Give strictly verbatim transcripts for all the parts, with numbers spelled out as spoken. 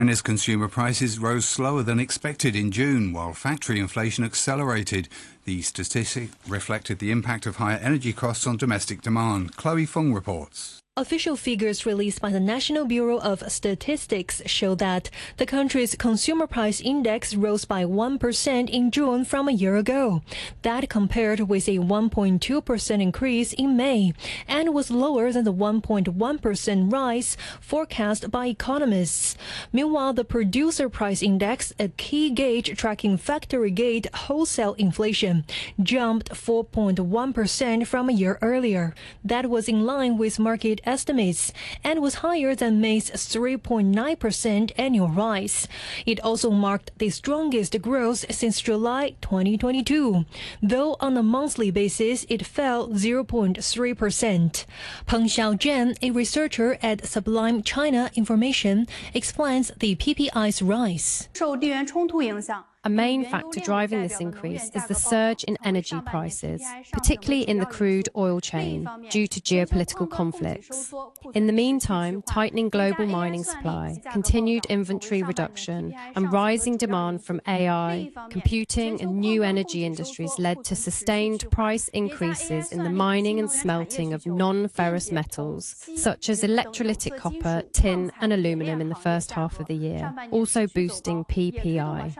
China's consumer prices rose slower than expected in June, while factory inflation accelerated. The statistic reflected the impact of higher energy costs on domestic demand. Chloe Fong reports. Official figures released by the National Bureau of Statistics show that the country's consumer price index rose by one percent in June from a year ago. That compared with a one point two percent increase in May and was lower than the one point one percent rise forecast by economists. Meanwhile, the producer price index, a key gauge tracking factory gate wholesale inflation, jumped four point one percent from a year earlier. That was in line with market estimates and was higher than May's three point nine percent annual rise. It also marked the strongest growth since July twenty twenty-two, though on a monthly basis it fell zero point three percent. Peng Xiaozhen, a researcher at Sublime China Information, explains the P P I's rise. A main factor driving this increase is the surge in energy prices, particularly in the crude oil chain, due to geopolitical conflicts. In the meantime, tightening global mining supply, continued inventory reduction, and rising demand from A I, computing, and new energy industries led to sustained price increases in the mining and smelting of non-ferrous metals, such as electrolytic copper, tin, and aluminum in the first half of the year, also boosting P P I.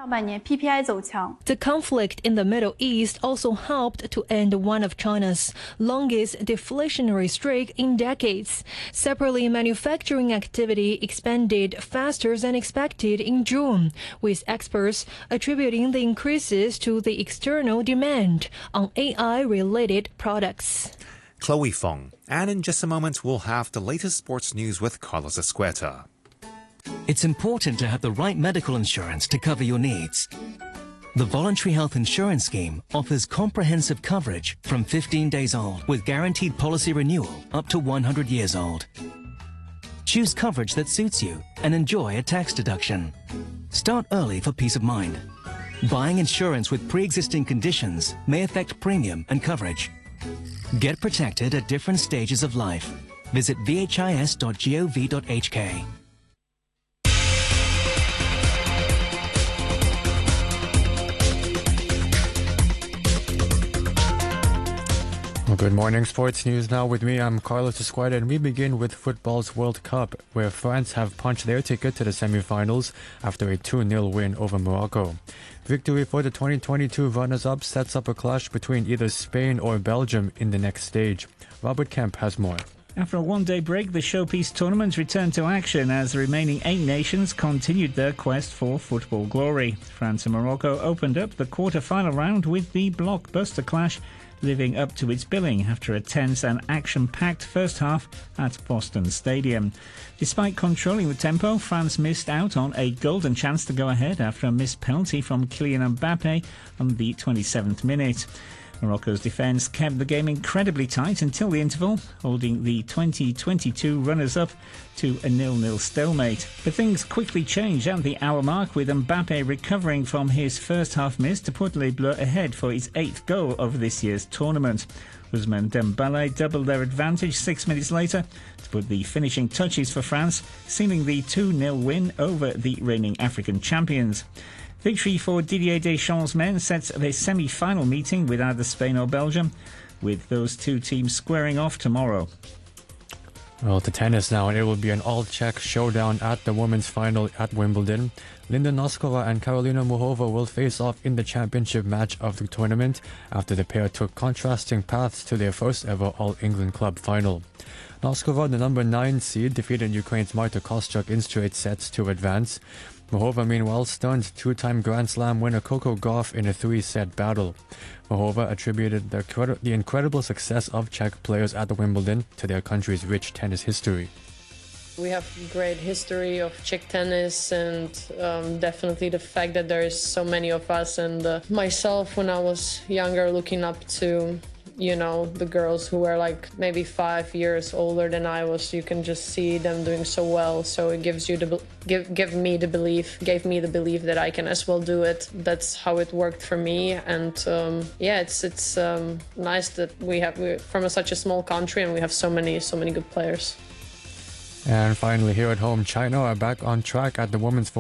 The conflict in the Middle East also helped to end one of China's longest deflationary streak in decades. Separately, manufacturing activity expanded faster than expected in June, with experts attributing the increases to the external demand on A I-related products. Chloe Fong. And in just a moment, we'll have the latest sports news with Carlos Escueta. It's important to have the right medical insurance to cover your needs. The Voluntary Health Insurance Scheme offers comprehensive coverage from fifteen days old with guaranteed policy renewal up to one hundred years old. Choose coverage that suits you and enjoy a tax deduction. Start early for peace of mind. Buying insurance with pre-existing conditions may affect premium and coverage. Get protected at different stages of life. Visit v h i s dot gov dot h k. Good morning, sports news now with me. I'm Carlos Escueta, and we begin with football's World Cup, where France have punched their ticket to the semi-finals after a two nil win over Morocco. Victory for the twenty twenty-two runners-up sets up a clash between either Spain or Belgium in the next stage. Robert Kemp has more. After a one-day break, the showpiece tournament returned to action as the remaining eight nations continued their quest for football glory. France and Morocco opened up the quarter-final round with the blockbuster clash, living up to its billing after a tense and action-packed first half at Boston Stadium. Despite controlling the tempo, France missed out on a golden chance to go ahead after a missed penalty from Kylian Mbappe on the twenty-seventh minute. Morocco's defence kept the game incredibly tight until the interval, holding the twenty twenty-two runners-up to a nil nil stalemate. But things quickly changed at the hour mark, with Mbappe recovering from his first half miss to put Les Bleus ahead for his eighth goal of this year's tournament. Ousmane Dembélé doubled their advantage six minutes later to put the finishing touches for France, sealing the two nil win over the reigning African champions. Victory for Didier Deschamps' men sets their semi-final meeting with either Spain or Belgium, with those two teams squaring off tomorrow. Well, to tennis now, and it will be an all-Czech showdown at the women's final at Wimbledon. Linda Noskova and Karolina Muchova will face off in the championship match of the tournament after the pair took contrasting paths to their first ever All-England Club final. Noskova, the number nine seed, defeated Ukraine's Marta Kostyuk in straight sets to advance. Muchova, meanwhile, stunned two-time Grand Slam winner Coco Gauff in a three-set battle. Muchova attributed the, credi- the incredible success of Czech players at the Wimbledon to their country's rich tennis history. We have great history of Czech tennis, and um, definitely the fact that there is so many of us, and uh, myself when I was younger looking up to, you know, the girls who were like maybe five years older than I was. You can just see them doing so well, so it gives you the give give me the belief gave me the belief that I can as well do it. That's how it worked for me, and um, yeah, it's it's um, nice that we have we're from a, such a small country and we have so many so many good players. And finally, here at home, China are back on track at the women's